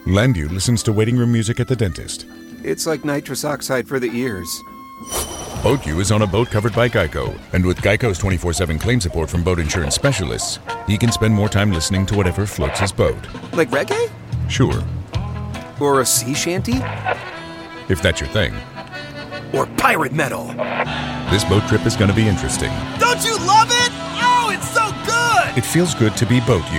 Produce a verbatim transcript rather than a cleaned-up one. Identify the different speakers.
Speaker 1: Landu listens to waiting room music at the dentist.
Speaker 2: It's like nitrous oxide for the ears.
Speaker 1: BoatU is on a boat covered by Geico, and with Geico's twenty-four seven claim support from boat insurance specialists, he can spend more time listening to whatever floats his boat.
Speaker 2: Like reggae?
Speaker 1: Sure.
Speaker 2: Or a sea shanty?
Speaker 1: If that's your thing.
Speaker 2: Or pirate metal?
Speaker 1: This boat trip is going to be interesting.
Speaker 3: Don't you love it? Oh, it's so good!
Speaker 1: It feels good to be BoatU.